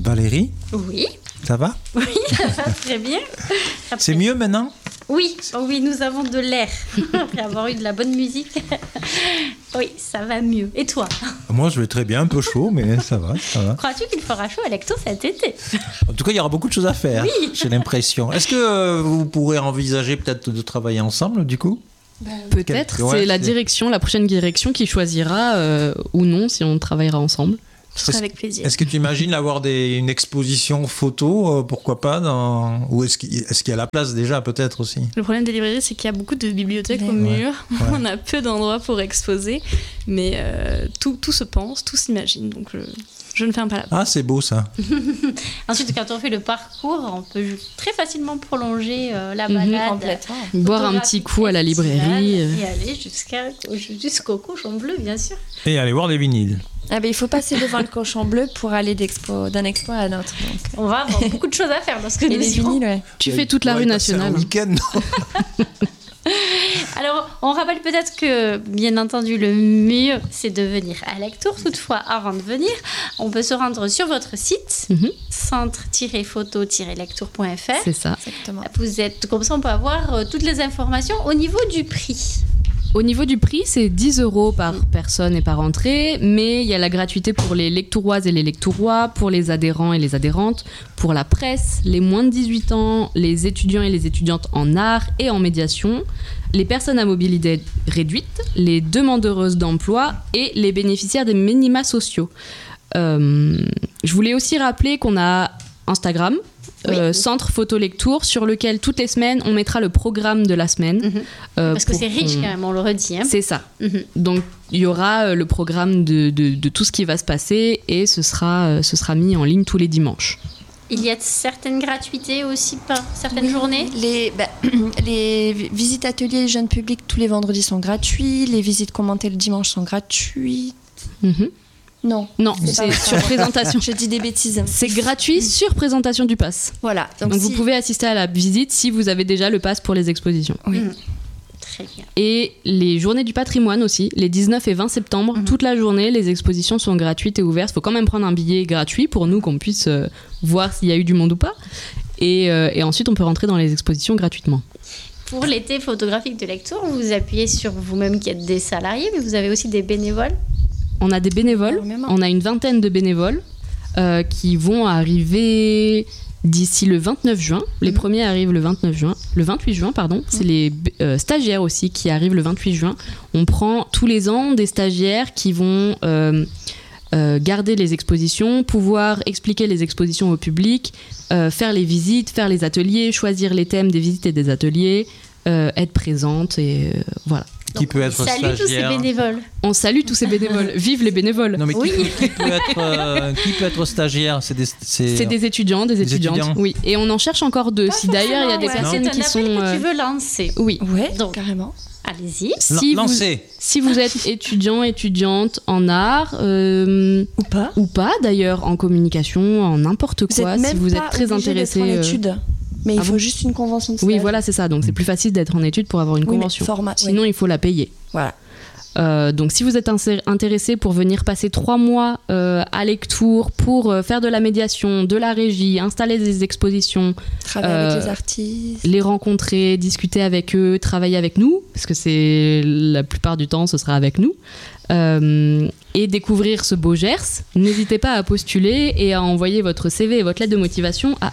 Valérie, Oui, ça va? oui, ça va très bien. Après- C'est mieux maintenant? Oui, nous avons de l'air. Après avoir eu de la bonne musique. Oui, ça va mieux. Et toi? Moi, je vais très bien, un peu chaud, mais ça va, ça va. Crois-tu qu'il fera chaud à Lecto cet été? En tout cas, il y aura beaucoup de choses à faire, Oui. j'ai l'impression. Est-ce que vous pourrez envisager peut-être de travailler ensemble, du coup? Peut-être, Ouais, c'est la prochaine direction qui choisira ou non si on travaillera ensemble. Ce sera avec plaisir. Est-ce que tu imagines avoir une exposition photo, pourquoi pas, ou est-ce qu'il y a la place déjà, peut-être aussi? Le problème des librairies, c'est qu'il y a beaucoup de bibliothèques au mur. Ouais. On a peu d'endroits pour exposer, mais tout se pense, tout s'imagine. Donc je ne ferme pas la porte. Ah, c'est beau ça. Ensuite, quand on fait le parcours, on peut très facilement prolonger la balade. Complètement. Boire un petit coup à la librairie. Et aller jusqu'au cochon bleu, bien sûr. Et aller voir des vinyles. Ah ben, il faut passer devant le cochon bleu pour aller d'un expo à un autre. Donc. On va avoir beaucoup de choses à faire dans ce que Et nous les irons. vinyles, ouais. Tu fais toute la rue nationale. Un week-end, non? Alors, on rappelle peut-être que, bien entendu, le mieux, c'est de venir à Lectour. Toutefois, avant de venir, on peut se rendre sur votre site, centre-photo-lectour.fr. C'est ça. Exactement. Comme ça, on peut avoir toutes les informations au niveau du prix. Au niveau du prix, c'est 10 € par personne et par entrée, mais il y a la gratuité pour les lectouroises et les lectourois, pour les adhérents et les adhérentes, pour la presse, les moins de 18 ans, les étudiants et les étudiantes en art et en médiation, les personnes à mobilité réduite, les demandeuses d'emploi et les bénéficiaires des minima sociaux. Je voulais aussi rappeler qu'on a Instagram, Centre Photo Lectour, sur lequel toutes les semaines on mettra le programme de la semaine. Parce que c'est riche quand même, on le redit. Hein. C'est ça. Donc il y aura le programme de tout ce qui va se passer et ce sera mis en ligne tous les dimanches. Il y a certaines gratuités aussi par certaines journées. Les visites ateliers jeunes publics tous les vendredis sont gratuits. Les visites commentées le dimanche sont gratuites. Non, c'est sur présentation. Je dis des bêtises. C'est gratuit sur présentation du pass. Voilà. Donc vous pouvez assister à la visite si vous avez déjà le pass pour les expositions. Oui. Très bien. Et les journées du patrimoine aussi, les 19 et 20 septembre, toute la journée, les expositions sont gratuites et ouvertes. Il faut quand même prendre un billet gratuit pour nous, qu'on puisse voir s'il y a eu du monde ou pas. Et ensuite, on peut rentrer dans les expositions gratuitement. Pour l'été photographique de Lectour, vous vous appuyez sur vous-même qui êtes des salariés, mais vous avez aussi des bénévoles. On a des bénévoles, on a une vingtaine de bénévoles qui vont arriver d'ici le 29 juin. Les premiers arrivent le 28 juin, pardon. C'est les stagiaires aussi qui arrivent le 28 juin. On prend tous les ans des stagiaires qui vont garder les expositions, pouvoir expliquer les expositions au public, faire les visites, faire les ateliers, choisir les thèmes des visites et des ateliers, être présente et voilà. Qui peut être Salut stagiaire. tous ces bénévoles. On salue tous ces bénévoles. Vive les bénévoles. Non, mais qui peut être stagiaire? C'est des étudiants, des étudiantes. étudiants. Oui. Et on en cherche encore deux. Si d'ailleurs il y a des personnes qui sont. C'est un appel que tu veux lancer. Oui. Ouais, Donc, carrément. Allez-y. Si vous êtes étudiant, étudiante en art, ou pas d'ailleurs, en communication, en n'importe quoi, si vous êtes très intéressé. En études. Mais il faut juste une convention de stage. Oui, voilà, c'est ça. Donc c'est plus facile d'être en études pour avoir une convention. Sinon, il faut la payer. Voilà. Donc si vous êtes intéressé pour venir passer 3 mois à Lectour pour faire de la médiation, de la régie, installer des expositions, travailler avec les artistes, les rencontrer, discuter avec eux, travailler avec nous, parce que c'est la plupart du temps ce sera avec nous, et découvrir ce beau Gers, n'hésitez pas à postuler et à envoyer votre CV et votre lettre de motivation à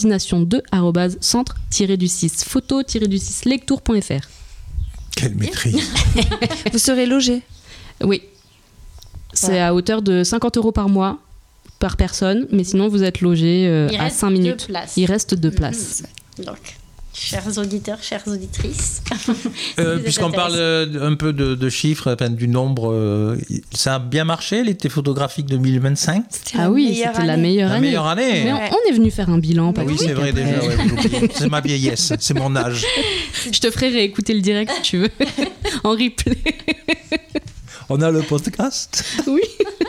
coordination2@centre-photo-lectour.fr. Quelle maîtrise. Vous serez logé. Oui. C'est à hauteur de 50 € par mois, par personne, mais sinon vous êtes logé à 5 minutes. Il reste 2 places. Donc, chers auditeurs, chères auditrices. Puisqu'on parle un peu de chiffres, du nombre, ça a bien marché l'été photographique 2025? C'était la meilleure année. Mais on est venu faire un bilan. Oui, c'est vrai déjà. Ouais, c'est ma vieillesse, c'est mon âge. Je te ferai réécouter le direct si tu veux, en replay. On a le podcast? Oui.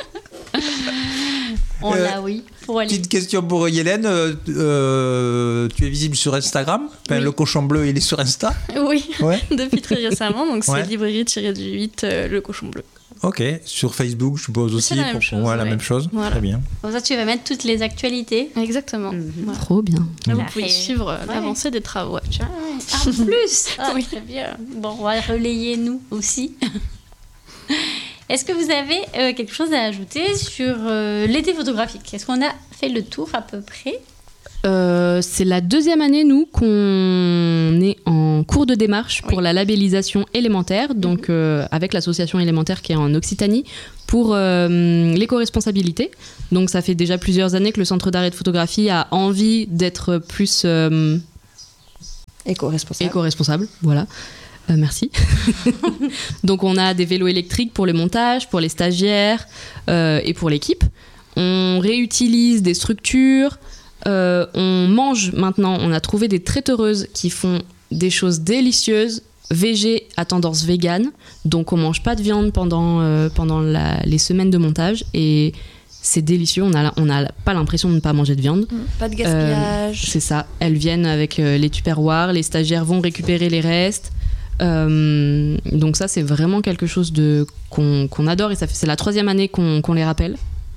On l'a, oui. Petite question pour Hélène. Tu es visible sur Instagram? Oui. Le cochon bleu, il est sur Insta? Oui, ouais. Depuis très récemment. Donc c'est ouais. librairie-du-8, le cochon bleu. Ok, sur Facebook, je suppose aussi. C'est la même chose, la ouais. même chose. Voilà. Très bien. Comme ça, tu vas mettre toutes les actualités. Exactement. Voilà. Trop bien. Là, vous Ah, pouvez et- suivre ouais. l'avancée des travaux actuels. En plus Oui. Très bien. Bon, on va relayer nous aussi. Est-ce que vous avez quelque chose à ajouter sur l'été photographique? Est-ce qu'on a fait le tour à peu près? C'est la 2e année, nous, qu'on est en cours de démarche pour la labellisation élémentaire, donc avec l'association élémentaire qui est en Occitanie, pour l'éco-responsabilité. Donc ça fait déjà plusieurs années que le Centre d'art et de photographie a envie d'être plus Éco-responsable. éco-responsable. Voilà. Merci. Donc on a des vélos électriques pour le montage, pour les stagiaires et pour l'équipe. On réutilise des structures. On mange maintenant. On a trouvé des traiteuses qui font des choses délicieuses, végé à tendance végane. Donc on mange pas de viande pendant les semaines de montage et c'est délicieux. On a pas l'impression de ne pas manger de viande. Pas de gaspillage. C'est ça. Elles viennent avec les tupperwares. Les stagiaires vont récupérer les restes. Donc ça, c'est vraiment quelque chose qu'on adore et c'est la 3e année qu'on les rappelle.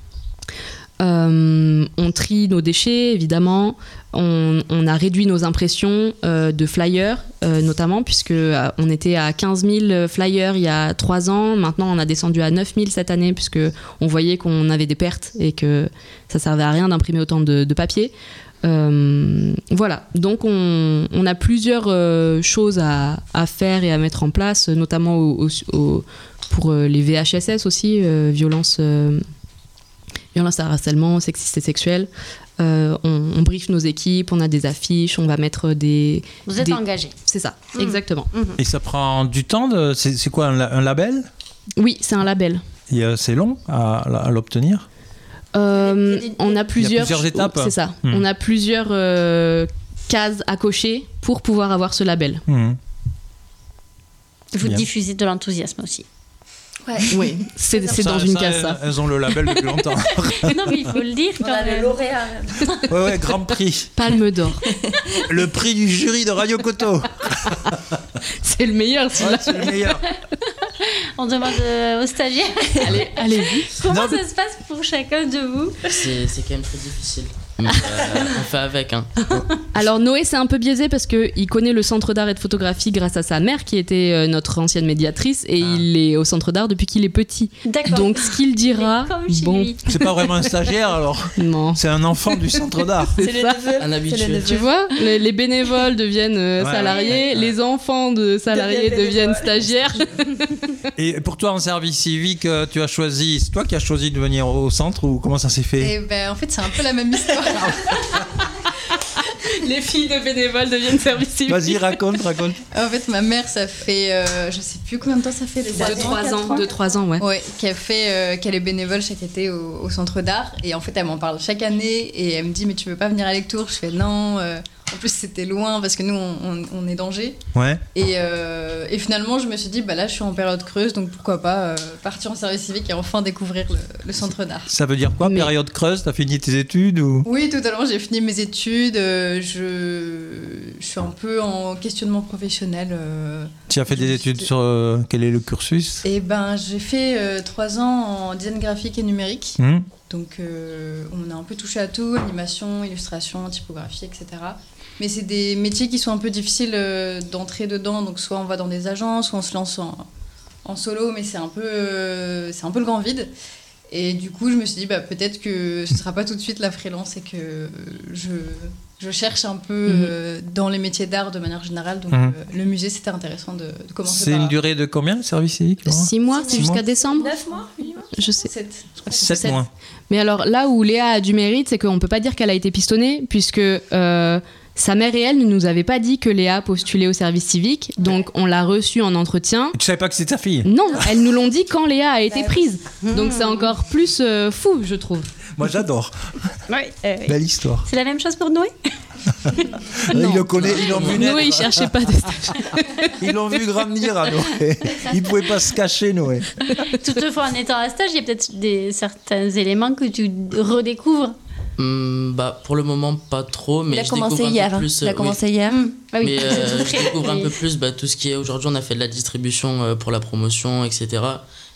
On trie nos déchets, évidemment. On a réduit nos impressions de flyers, notamment, puisque on était à 15 000 flyers il y a 3 ans. Maintenant, on a descendu à 9 000 cette année, puisque on voyait qu'on avait des pertes et que ça servait à rien d'imprimer autant de papier. Voilà, donc on a plusieurs choses à faire et à mettre en place, notamment pour les VHSS aussi, violence et harcèlement sexiste et sexuel. On briefe nos équipes, on a des affiches, on va mettre des... Vous êtes engagés. C'est ça, exactement. Et ça prend du temps c'est quoi, un label? Oui, c'est un label. Et c'est long à l'obtenir? On a plusieurs étapes. C'est ça. On a plusieurs cases à cocher pour pouvoir avoir ce label. Vous Bien. diffusez de l'enthousiasme aussi. Ouais. Oui, c'est dans une case, ça. Elles ont le label depuis longtemps. Non, mais il faut le dire On quand a le même. lauréat. Ouais, grand prix. Palme d'or. Le prix du jury de Radio Coteau. C'est le meilleur, Ouais, celui-là. c'est le meilleur. On demande aux stagiaires. Allez-y. Comment Non, mais- ça se passe pour chacun de vous? C'est quand même très difficile. Mais, on fait avec. Hein. Alors Noé, c'est un peu biaisé parce qu'il connaît le Centre d'art et de photographie grâce à sa mère qui était notre ancienne médiatrice et il est au Centre d'art depuis qu'il est petit. D'accord. Donc ce qu'il dira, Mais comme chez bon, lui. C'est pas vraiment un stagiaire alors. non. C'est un enfant du centre d'art. C'est ça. Un habitué. Tu vois, les bénévoles deviennent Ouais, salariés, les enfants de salariés deviennent stagiaires. Et pour toi en service civique, tu as choisi, c'est toi qui as choisi de venir au centre ou comment ça s'est fait? Et ben, en fait, c'est un peu la même histoire. Les filles de bénévoles deviennent service civique. Vas-y, raconte. En fait, ma mère, ça fait, je sais plus combien de temps ça fait. 2-3 ans, ouais. Ouais, qu'elle est bénévole chaque été au centre d'art. Et en fait, elle m'en parle chaque année. Et elle me dit, mais tu veux pas venir à Lectoure? Je fais non. En plus, c'était loin parce que nous, on est d'Angers. Ouais. Et finalement, je me suis dit, bah là, je suis en période creuse. Donc pourquoi pas partir en service civique et enfin découvrir le centre d'art. Ça veut dire quoi, Mais- période creuse? T'as fini tes études ou? Oui, totalement. J'ai fini mes études. Je suis un peu en questionnement professionnel. Tu as fait des études sur quel est le cursus? Et ben, j'ai fait 3 ans en design graphique et numérique. Donc, on a un peu touché à tout, animation, illustration, typographie, etc. Mais c'est des métiers qui sont un peu difficiles d'entrer dedans. Donc, soit on va dans des agences, soit on se lance en solo, mais c'est un peu le grand vide. Et du coup, je me suis dit, bah, peut-être que ce ne sera pas tout de suite la freelance et que je cherche un peu dans les métiers d'art de manière générale. Donc, le musée, c'était intéressant de commencer C'est par une là. durée de combien, le service civique? 6 mois, c'est 6 jusqu'à mois. décembre 9 mois minimum. Je sais. 7. 7 mois. Mais alors là où Léa a du mérite, c'est qu'on peut pas dire qu'elle a été pistonnée, puisque sa mère et elle ne nous avaient pas dit que Léa postulait au service civique, donc on l'a reçue en entretien. Tu savais pas que c'était ta fille? Non, elles nous l'ont dit quand Léa a été prise. Donc c'est encore plus fou, je trouve. Moi j'adore. Ouais, Belle histoire. c'est la même chose pour Noé? Non. Il le connaît, ils l'ont vu naître. Noé, il cherchait pas des stagiaires. Ils l'ont vu grandir à Noé. Il pouvait pas se cacher, Noé. Toutefois, en étant à stage, il y a peut-être certains éléments que tu redécouvres. Bah, pour le moment, pas trop. Mais Il a je commencé découvre un hier. peu plus. Il a oui. commencé hier. Ah oui, Mais c'est tout je frais. découvre un Mais- peu plus tout ce qui est aujourd'hui. On a fait de la distribution pour la promotion, etc.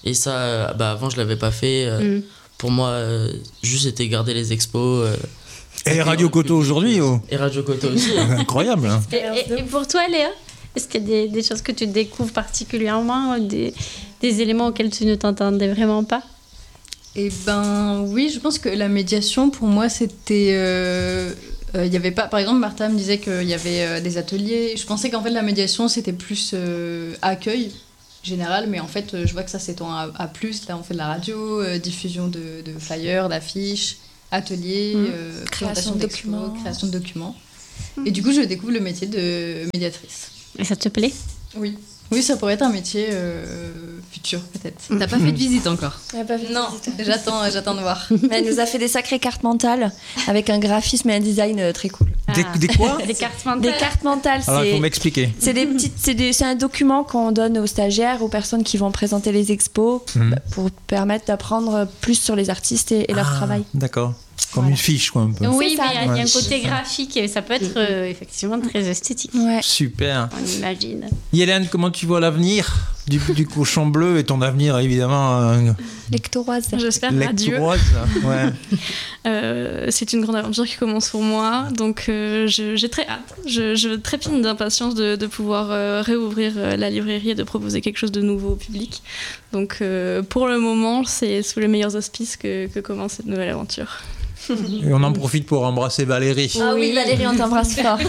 Et ça, avant, je l'avais pas fait. Pour moi, juste c'était garder les expos. Et Radio Koto aujourd'hui Et Radio Koto aussi. Incroyable. Hein. Et pour toi, Léa, est-ce qu'il y a des choses que tu découvres particulièrement, des éléments auxquels tu ne t'entendais vraiment pas? Eh ben oui, je pense que la médiation, pour moi, c'était... il y avait pas... Par exemple, Martha me disait qu'il y avait des ateliers. Je pensais qu'en fait, la médiation, c'était plus accueil général, mais en fait, je vois que ça s'étend à plus. Là, on fait de la radio, diffusion de flyers, d'affiches, ateliers, création de documents. Création de documents. Et du coup, je découvre le métier de médiatrice. Et ça te plaît? Oui. Oui, ça pourrait être un métier futur, peut-être. T'as pas fait de visite encore? Non, j'attends de voir. Mais elle nous a fait des sacrées cartes mentales avec un graphisme et un design très cool. Des quoi? Des cartes mentales. Des cartes mentales, Alors, il faut m'expliquer. c'est un document qu'on donne aux stagiaires, aux personnes qui vont présenter les expos, pour permettre d'apprendre plus sur les artistes et leur travail. D'accord. Comme une fiche, quoi, un peu. Oui, C'est ça. mais il y a un côté graphique et ça peut être effectivement très esthétique. Ouais. Super. On imagine. Hélène, comment tu vois l'avenir du cochon bleu et ton avenir, évidemment, Lectoroise. J'espère radieux. lectoroise? Ouais. C'est une grande aventure qui commence pour moi, donc j'ai très hâte. Je trépigne d'impatience de pouvoir réouvrir la librairie et de proposer quelque chose de nouveau au public. Donc pour le moment, c'est sous les meilleurs auspices que commence cette nouvelle aventure. Et on en profite pour embrasser Valérie. Ah oui, Valérie, on t'embrasse fort.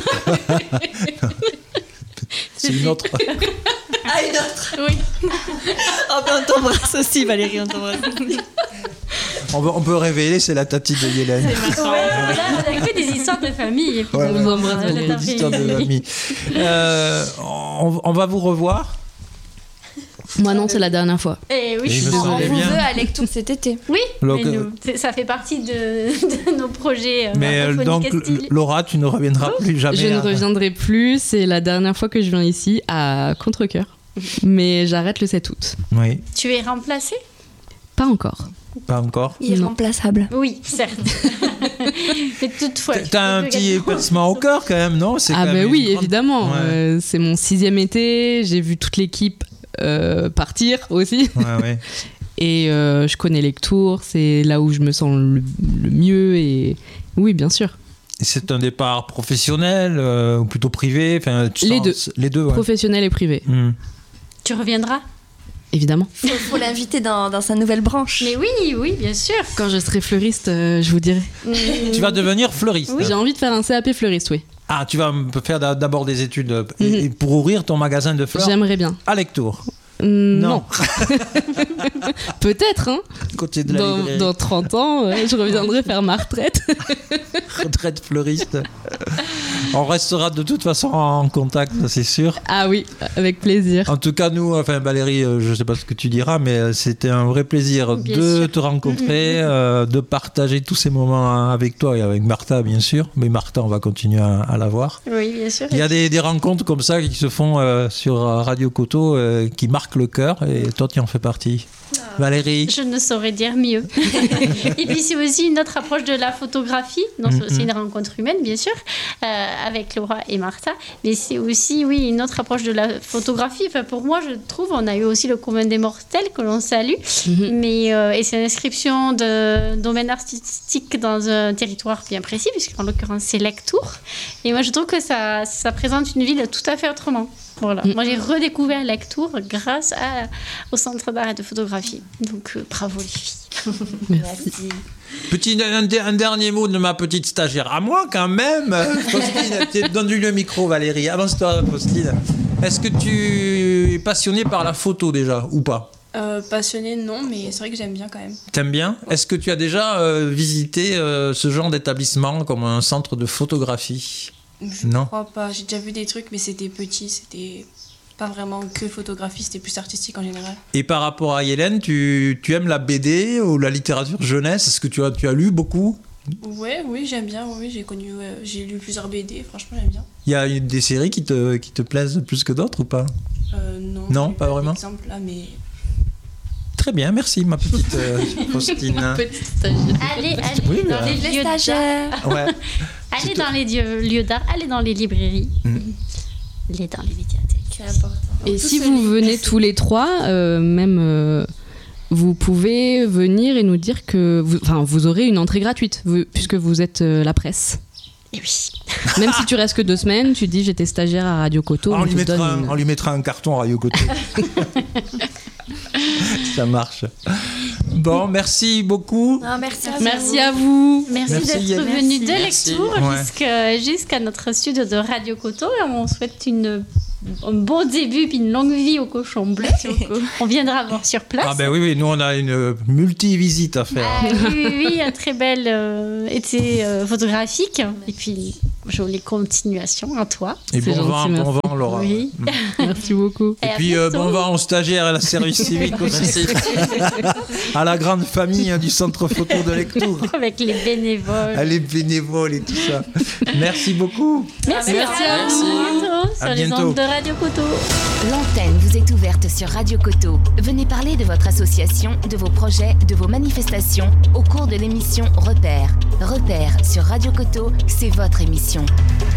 C'est une autre. Ah, une autre. Oui. Oh, ben, on t'embrasse aussi, Valérie, on t'embrasse. On peut révéler, c'est la tati de Hélène. Là, on a que des histoires de famille. Et puis Ouais, on vous embrasse, cet Valérie. Des histoires de après-midi. famille. On va vous revoir. Moi non, c'est la dernière fois. Et oui, Et je suis il me On semblait désolée. vous bien. veut à Lectour cet été. Oui, Donc, mais ça fait partie de nos projets. Mais donc, radiophoniques et style. Laura, tu ne reviendras plus jamais. Je ne reviendrai plus, c'est la dernière fois que je viens ici à contre-cœur. Mais j'arrête le 7 août. Oui, Tu es remplacée? Pas encore. pas encore. Irremplaçable. Oui, certes. Mais toutefois. T'as un petit pincement au cœur quand même, non? C'est Ah quand même ben une oui, grande- évidemment. Ouais. C'est mon 6e été, j'ai vu toute l'équipe partir aussi. Ouais. Et je connais Lectour, c'est là où je me sens le mieux. Et oui, bien sûr. Et c'est un départ professionnel ou plutôt privé? Enfin, Les deux. Les deux, ouais. Professionnel et privé, Tu reviendras? évidemment. Faut l'inviter dans sa nouvelle branche. Mais oui, bien sûr. Quand je serai fleuriste, je vous dirai. Tu vas devenir fleuriste. J'ai envie de faire un CAP fleuriste, oui. Ah, tu vas faire d'abord des études et pour ouvrir ton magasin de fleurs J'aimerais bien. à Lectour. Non. Peut-être, hein. Côté de la librairie. Dans 30 ans, je reviendrai faire ma retraite. Retraite fleuriste. On restera de toute façon en contact, ça, c'est sûr. Ah oui, avec plaisir. En tout cas, nous, enfin Valérie, je ne sais pas ce que tu diras, mais c'était un vrai plaisir Bien de sûr. te rencontrer, de partager tous ces moments avec toi et avec Martha, bien sûr. Mais Martha, on va continuer à la voir. Oui, bien sûr. Il y a des rencontres comme ça qui se font sur Radio Koto qui marquent le cœur et toi, tu en fais partie. Valérie. Je ne saurais dire mieux. Et puis c'est aussi une autre approche de la photographie. Donc c'est aussi une rencontre humaine, bien sûr, avec Laura et Martha. Mais c'est aussi, oui, une autre approche de la photographie. Enfin, pour moi, je trouve, on a eu aussi le commun des mortels que l'on salue. Mais, et c'est l'inscription d'un domaine artistique dans un territoire bien précis, puisqu'en l'occurrence, c'est Lectour. Et moi, je trouve que ça présente une ville tout à fait autrement. Voilà. Moi, j'ai redécouvert Lectour grâce au centre d'art et de photographie. Donc, bravo les filles. Merci. Un dernier mot de ma petite stagiaire. À moi, quand même. Faustine, donne-lui le micro, Valérie. Avance-toi, Faustine. Est-ce que tu es passionnée par la photo déjà ou pas? Passionnée, non, mais c'est vrai que j'aime bien quand même. T'aimes bien? Est-ce que tu as déjà visité ce genre d'établissement comme un centre de photographie? Je Non. crois pas. J'ai déjà vu des trucs, mais c'était petit, c'était pas vraiment que photographie, c'était plus artistique en général. Et par rapport à Hélène, tu aimes la BD ou la littérature jeunesse? Est-ce que tu as lu beaucoup? Ouais, oui, j'aime bien. Oui, j'ai lu plusieurs BD. Franchement, j'aime bien. Il y a des séries qui te plaisent plus que d'autres ou pas? Non. Non, j'ai pas vraiment. Exemple là, mais Très bien, merci ma petite Faustine. Petite stagiaire. Allez Oui, dans les Les lieux d'art. stagiaires. Ouais. Allez dans les lieux d'art, allez dans les librairies, allez dans les médiathèques. C'est important. Et si vous venez tous les trois, même vous pouvez venir et nous dire que vous aurez une entrée gratuite, puisque vous êtes la presse. Et oui. Même si tu restes que 2 semaines, tu dis j'étais stagiaire à Radio Coto. On lui mettra un carton à Radio Coto. Ça marche. Bon, merci beaucoup. Non, merci à vous. Merci d'être venu de Lectoure jusqu'à notre studio de Radio Coto. Et on souhaite un bon début puis une longue vie au cochon bleu. On viendra voir sur place. Ah ben oui, nous on a une multi-visite à faire. Oui, un très bel été photographique. Et puis, jolie continuation à toi. Et bon vent, Laura. Oui. Merci beaucoup. Et puis bon vent aux stagiaires et à la service civique aussi. À la grande famille du centre photo de Lectoure. Avec les bénévoles. Les bénévoles et tout ça. Merci beaucoup. Merci à vous. Sur les ondes de Radio Coto. L'antenne vous est ouverte sur Radio Coto. Venez parler de votre association, de vos projets, de vos manifestations au cours de l'émission Repères. Repères sur Radio Coto, c'est votre émission.